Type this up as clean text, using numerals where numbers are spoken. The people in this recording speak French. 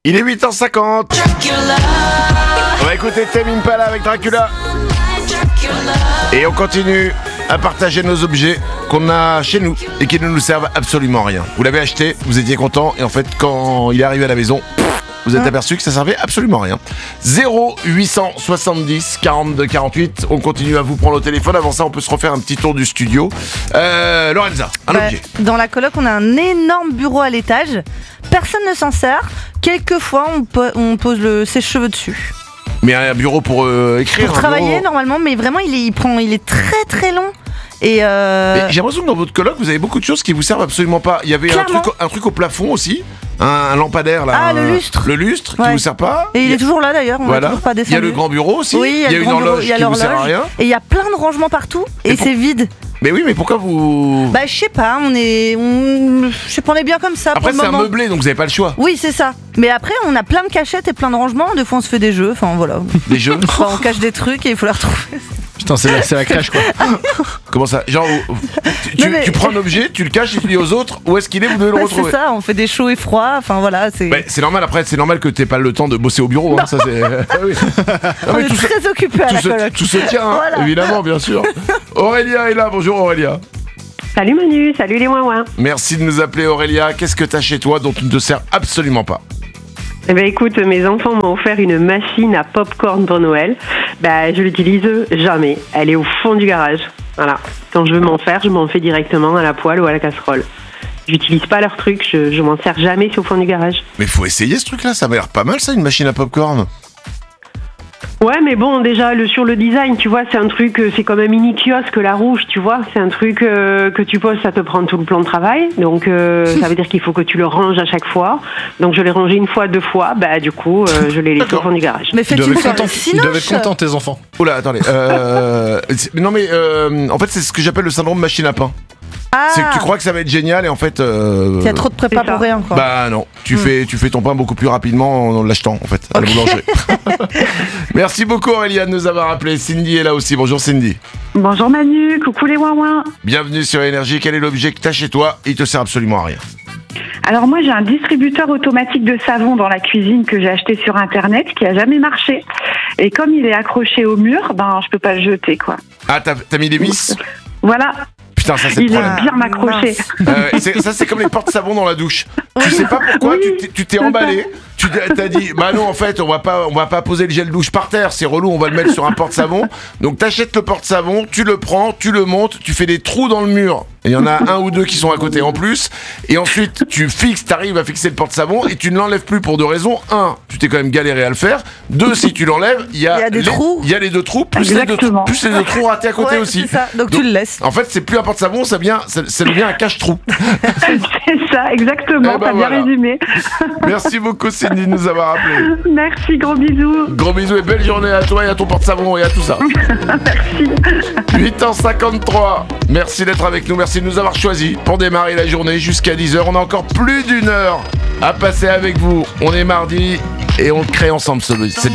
Il est 8h50. On va écouter Tame Impala avec Dracula. Et on continue à partager nos objets qu'on a chez nous et qui ne nous servent absolument à rien. Vous l'avez acheté, vous étiez content et en fait quand il est arrivé à la maison, vous êtes aperçu que ça servait absolument à rien. 0870 42 48. On continue à vous prendre au téléphone. Avant ça, on peut se refaire un petit tour du studio. Lorenza, un objet. Dans la coloc, on a un énorme bureau à l'étage. Personne ne s'en sert. Quelquefois, on pose le sèche-cheveux dessus. Mais un bureau pour écrire. Pour travailler normalement, mais vraiment, il est très très long. Et j'ai l'impression que dans votre coloc, vous avez beaucoup de choses qui vous servent absolument pas. Il y avait un truc au plafond aussi, un lampadaire là. Ah, le lustre. Le lustre qui Ouais. vous sert pas. Et il est toujours là d'ailleurs, on l'a toujours pas Il y descendu. a le grand bureau aussi. Oui, il y a une horloge qui vous sert à rien. Et il y a plein de rangements partout et c'est vide. Mais oui, mais pourquoi vous... Bah je sais pas, on est bien comme ça. Après pour c'est le un moment. meublé, donc vous avez pas le choix. Oui, c'est ça. Mais après, on a plein de cachettes et plein de rangements. Des fois, on se fait des jeux. Enfin, voilà. Des jeux. Enfin, on cache des trucs et il faut les retrouver. Putain, c'est la crèche quoi. Comment ça? Genre, tu prends un objet, tu le caches et tu dis aux autres où est-ce qu'il est, vous devez le retrouver. C'est ça, on fait des chauds et froids. Enfin, voilà. C'est normal, après, c'est normal que t'aies pas le temps de bosser au bureau. Hein, ça, c'est... oui. On est très occupés à la coloc. Tout se tient, hein, Voilà. évidemment, bien sûr. Aurélia est là. Bonjour Aurélia. Salut Manu, salut les ouin-ouin. Merci de nous appeler Aurélia. Qu'est-ce que t'as chez toi dont tu ne te sers absolument pas? Eh ben écoute, mes enfants m'ont offert une machine à popcorn pour Noël. Je l'utilise jamais. Elle est au fond du garage. Voilà. Quand je veux m'en faire, je m'en fais directement à la poêle ou à la casserole. J'utilise pas leur truc, je m'en sers jamais, c'est au fond du garage. Mais faut essayer ce truc-là, ça m'a l'air pas mal ça, une machine à popcorn. Ouais, mais bon, déjà, sur le design, tu vois, c'est un truc, c'est comme un mini kiosque, la rouge, tu vois, c'est un truc que tu poses, ça te prend tout le plan de travail, donc ça veut dire qu'il faut que tu le ranges à chaque fois, donc je l'ai rangé une fois, 2 fois, du coup, je l'ai laissé au fond du garage. Mais faites une soirée Ils doivent être contents tes enfants. Oula, attendez, non mais, en fait c'est ce que j'appelle le syndrome machine à pain. Ah, C'est que tu crois que ça va être génial et en fait... il y a trop de prépa c'est ça. pour rien, quoi. Bah non, tu fais ton pain beaucoup plus rapidement en l'achetant en fait, à la boulangerie. Merci beaucoup Aurélia de nous avoir appelé. Cindy est là aussi, bonjour Cindy. Bonjour Manu, coucou les ouin-ouin. Bienvenue sur Énergie, quel est l'objet que t'as chez toi? Il te sert absolument à rien. Alors moi j'ai un distributeur automatique de savon dans la cuisine que j'ai acheté sur internet qui a jamais marché. Et comme il est accroché au mur, je peux pas le jeter quoi. Ah t'as mis des vis? Voilà, Putain ça c'est le il problème. aime bien m'accrocher. Ça c'est comme les porte-savon dans la douche. Tu sais pas pourquoi, tu t'es emballé, tu t'as dit bah non en fait on va pas poser le gel douche par terre, c'est relou, on va le mettre sur un porte-savon. Donc t'achètes le porte-savon, tu le prends, tu le montes, tu fais des trous dans le mur. Il y en a 1 ou 2 qui sont à côté en plus. Et ensuite t'arrives à fixer le porte-savon et tu ne l'enlèves plus pour 2 raisons. 1, tu t'es quand même galéré à le faire. 2, si tu l'enlèves, il y a des trous. Il y a les 2 trous plus les 2 trous ratés à côté aussi. C'est ça. Donc tu le laisses. En fait c'est plus un porte-savon, ça devient un cache-trou. C'est ça, exactement, t'as bien résumé. Merci beaucoup Cindy de nous avoir appelé. Merci, gros bisous. Gros bisous et belle journée à toi et à ton porte-savon et à tout ça. Merci. 8h53. Merci d'être avec nous, merci de nous avoir choisis pour démarrer la journée jusqu'à 10h. On a encore plus d'1 heure à passer avec vous. On est mardi et on le crée ensemble cette